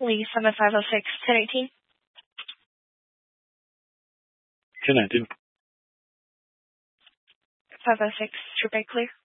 Lee 7506 1018. 1019. 506, True Bay Clear.